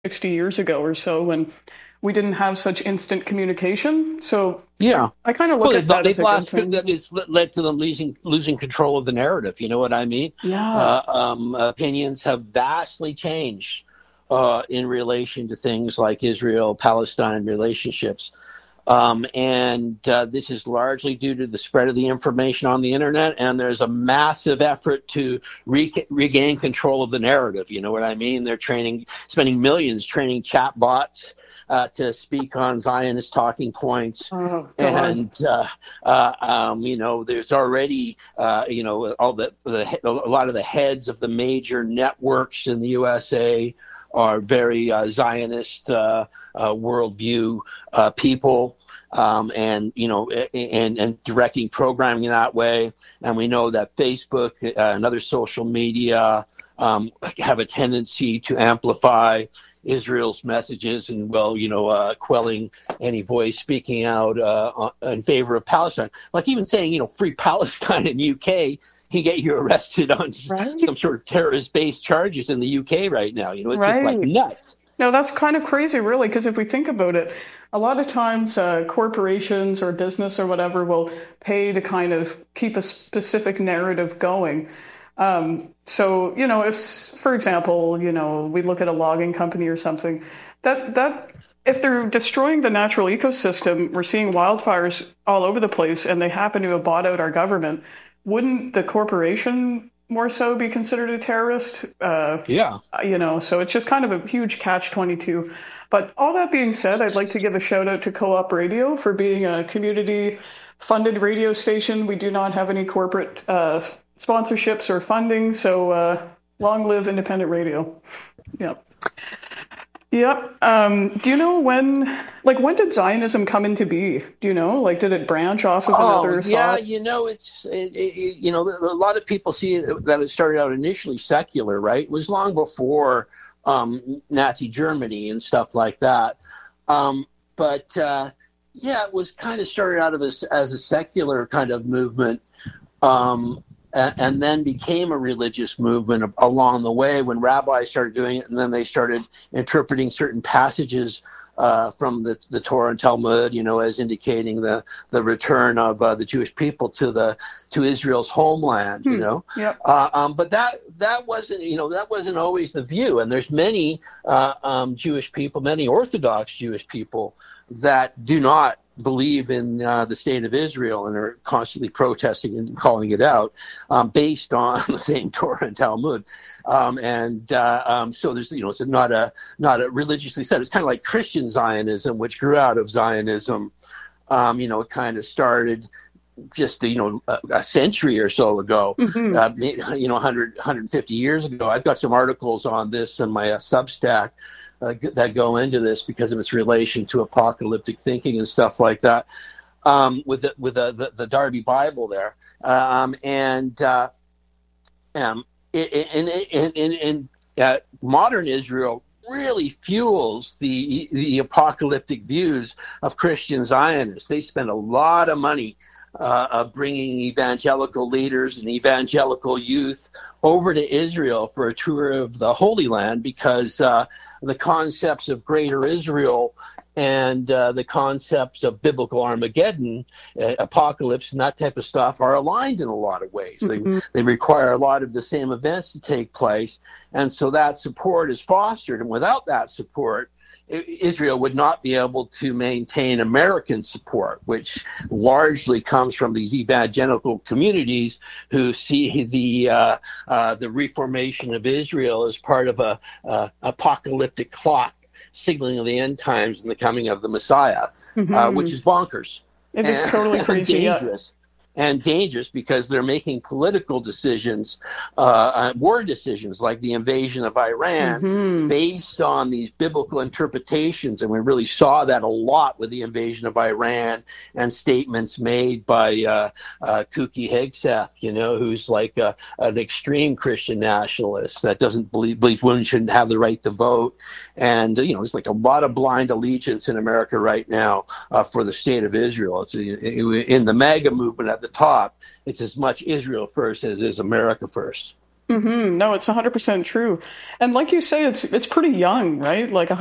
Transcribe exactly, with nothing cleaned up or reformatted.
sixty years ago or so when we didn't have such instant communication. So Yeah. I kind of look Well, at they've, that they've as a good lost, thing. that it's led to them losing losing control of the narrative. You know what I mean? Yeah. Uh, um, opinions have vastly changed uh, in relation to things like Israel-Palestine relationships. Um, and uh, this is largely due to the spread of the information on the internet, and there's a massive effort to re- regain control of the narrative. You know what I mean? They're training, spending millions training chatbots uh, to speak on Zionist talking points. Oh, God. And, uh, uh, um, you know, there's already, uh, you know, all the, the a lot of the heads of the major networks in the U S A are very uh, Zionist uh, uh, worldview uh, people, um, and you know, and, and directing programming that way. And we know that Facebook uh, and other social media um, have a tendency to amplify Israel's messages, and well, you know, uh, quelling any voice speaking out uh, in favor of Palestine. Like even saying, you know, free Palestine in the U K can get you arrested on Right. some sort of terrorist-based charges in the U K right now. You know, it's Right. just like nuts. No, that's kind of crazy, really, because if we think about it, a lot of times uh, corporations or business or whatever will pay to kind of keep a specific narrative going. Um, so, you know, if, for example, you know, we look at a logging company or something, that that if they're destroying the natural ecosystem, we're seeing wildfires all over the place, and they happen to have bought out our government. Wouldn't the corporation more so be considered a terrorist? Uh, yeah. You know, so it's just kind of a huge catch twenty-two. But all that being said, I'd like to give a shout out to Co-op Radio for being a community funded radio station. We do not have any corporate uh, sponsorships or funding. So uh, long live independent radio. Yep. Yep. Um, do you know when, like, when did Zionism come into be? Do you know? Like, did it branch off of oh, another yeah, thought? you know, it's, it, it, you know, a lot of people see it, that it started out initially secular, right? It was long before um, Nazi Germany and stuff like that. Um, but, uh, yeah, it was kind of started out of a, as a secular kind of movement. Um, and then became a religious movement along the way when rabbis started doing it, and then they started interpreting certain passages uh, from the, the Torah and Talmud, you know, as indicating the, the return of uh, the Jewish people to the to Israel's homeland, you Hmm. know. Yep. Uh, um, but that that wasn't, you know, that wasn't always the view. And there's many uh, um, Jewish people, many Orthodox Jewish people that do not believe in uh, the state of Israel and are constantly protesting and calling it out um, based on the same Torah and Talmud. Um, and uh, um, so there's, you know, it's not a not a religiously set. It's kind of like Christian Zionism, which grew out of Zionism. Um, you know, it kind of started just, you know, a, a century or so ago, Mm-hmm. uh, you know, one hundred, one hundred fifty years ago. I've got some articles on this in my uh, Substack uh, that go into this because of its relation to apocalyptic thinking and stuff like that, um, with the, with the, the, the Darby Bible there. Um, and uh, um, in, in, in, in uh, modern Israel really fuels the the apocalyptic views of Christian Zionists. They spend a lot of money uh, of bringing evangelical leaders and evangelical youth over to Israel for a tour of the Holy Land because uh, the concepts of Greater Israel and uh, the concepts of biblical Armageddon, uh, apocalypse, and that type of stuff are aligned in a lot of ways. Mm-hmm. They they require a lot of the same events to take place, and so that support is fostered. And without that support, Israel would not be able to maintain American support, which largely comes from these evangelical communities who see the uh, uh, the reformation of Israel as part of a uh, apocalyptic clock signaling the end times and the coming of the Messiah, Mm-hmm. uh, which is bonkers. It is and, totally and crazy. Yeah. dangerous. And dangerous because they're making political decisions, uh, uh, war decisions like the invasion of Iran Mm-hmm. based on these biblical interpretations. And we really saw that a lot with the invasion of Iran and statements made by uh, uh, Kuki Hegseth, you know, who's like a, an extreme Christian nationalist that doesn't believe, believe women shouldn't have the right to vote. And, uh, you know, there's like a lot of blind allegiance in America right now uh, for the state of Israel. It's in the MAGA movement at the top, it's as much Israel first as it is America first. Mm-hmm. No, it's one hundred percent true. And like you say, it's it's pretty young, right? Like